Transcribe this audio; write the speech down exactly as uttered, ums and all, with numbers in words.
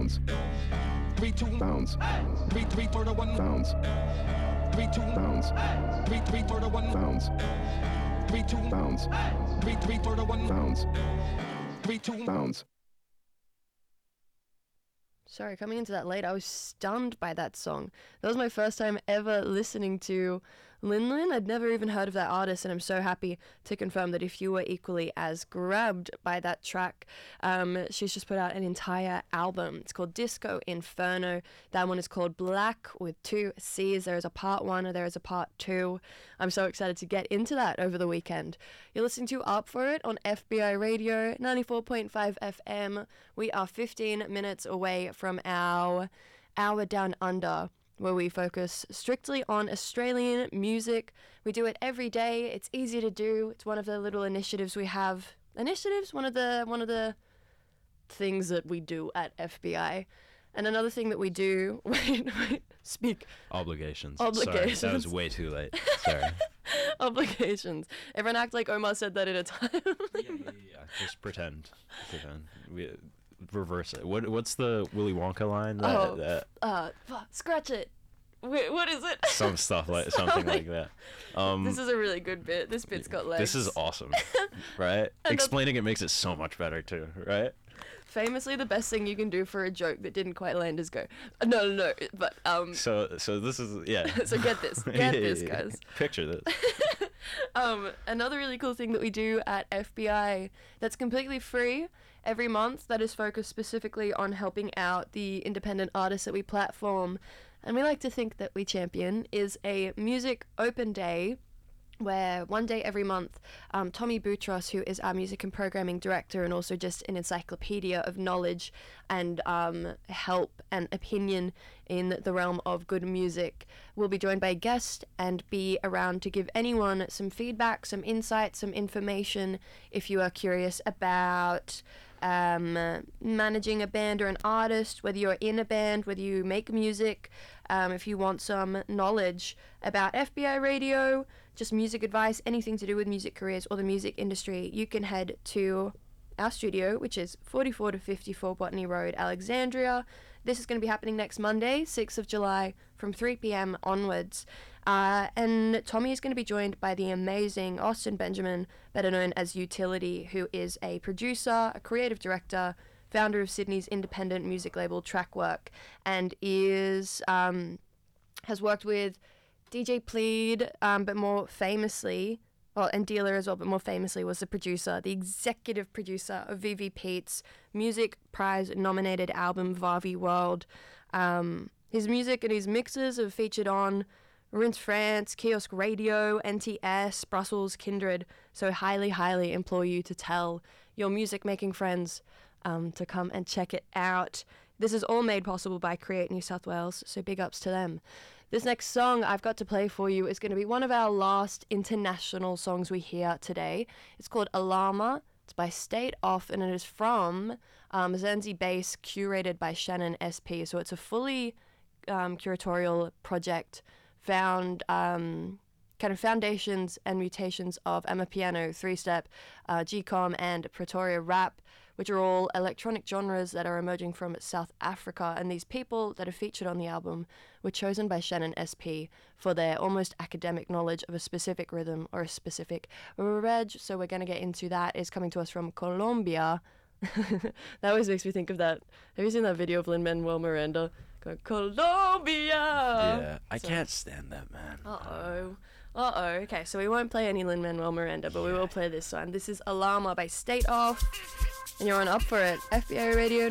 bounce, three two bounce, three three for the one bounce, three two bounce, three three for the one bounce, three two bounce, three three for the one bounce, three two bounce. Sorry, coming into that late, I was stunned by that song. That was my first time ever listening to Lin Lin. I'd never even heard of that artist, and I'm so happy to confirm that if you were equally as grabbed by that track, um, she's just put out an entire album. It's called Disco Inferno. That one is called Black with two C's. There is a part one and there is a part two. I'm so excited to get into that over the weekend. You're listening to Up For It on F B I Radio, ninety-four point five F M. We are fifteen minutes away from our Hour Down Under, where we focus strictly on Australian music. We do it every day. It's easy to do. It's one of the little initiatives we have. Initiatives? One of the one of the things that we do at F B I. And another thing that we do... Wait, wait, speak. Obligations. Obligations. Sorry, that was way too late. Sorry. Obligations. Everyone act like Omar said that at a time. yeah, yeah, yeah. Just pretend. Pretend. We... Reverse it. What what's the Willy Wonka line? That, oh, that uh, scratch it. Wait, what is it? Some stuff like something like that. Um, this is a really good bit. This bit's got legs. This is awesome, right? Explaining it makes it so much better too, right? Famously, the best thing you can do for a joke that didn't quite land is go, no, no, no. But um. So so this is yeah. so get this, get this, guys. Picture this. um, another really cool thing that we do at F B I that's completely free every month, that is focused specifically on helping out the independent artists that we platform, and we like to think that we champion, is a music open day, where one day every month, um, Tommy Boutros, who is our music and programming director and also just an encyclopedia of knowledge and um, help and opinion in the realm of good music, will be joined by a guest and be around to give anyone some feedback, some insight, some information if you are curious about um, managing a band or an artist, whether you're in a band, whether you make music, um, if you want some knowledge about F B I Radio, just music advice, anything to do with music careers or the music industry, you can head to our studio, which is forty-four to fifty-four Botany Road, Alexandria. This is going to be happening next Monday, sixth of July, from three p.m. onwards. Uh, and Tommy is going to be joined by the amazing Austin Benjamin, better known as Utility, who is a producer, a creative director, founder of Sydney's independent music label Trackwork, and is um, has worked with D J Plead, um, but more famously, well, and Dealer as well, but more famously was the producer, the executive producer of Vivi Pete's Music Prize nominated album Vavi World. Um, his music and his mixes have featured on Rinse France, Kiosk Radio, N T S, Brussels, Kindred, so highly, highly implore you to tell your music-making friends um, to come and check it out. This is all made possible by Create New South Wales, so big ups to them. This next song I've got to play for you is going to be one of our last international songs we hear today. It's called Alarma. It's by State Off, and it is from um, Zanzi Bass, curated by Shannon S P. So it's a fully um, curatorial project, found um, kind of foundations and mutations of Amapiano, three-step, uh, G-Com, and Pretoria Rap, which are all electronic genres that are emerging from South Africa. And these people that are featured on the album were chosen by Shannon S P for their almost academic knowledge of a specific rhythm or a specific reg. So we're going to get into that. It's coming to us from Colombia. That always makes me think of that. Have you seen that video of Lin-Manuel Miranda going, Colombia? Yeah, I so, can't stand that, man. Uh-oh. Uh-oh. Okay, so we won't play any Lin-Manuel Miranda, but yeah. we will play this one. This is Alarma by State Off. And you're on Up For It, F B I Radio